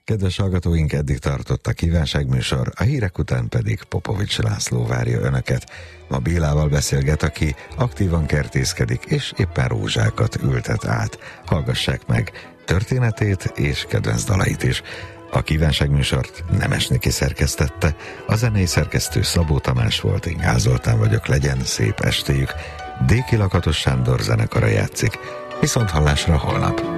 Kedves hallgatóink, eddig tartott a kívánságműsor, a hírek után pedig Popovics László várja önöket. Ma Bélával beszélget, aki aktívan kertészkedik, és éppen rózsákat ültet át. Hallgassák meg történetét és kedvenc dalait is. A kívánságműsort Nemes Niki szerkesztette, a zenei szerkesztő Szabó Tamás volt, én Gál Zoltán vagyok, legyen szép estéjük. Déki Lakatos Sándor zenekara játszik. Viszont hallásra holnap.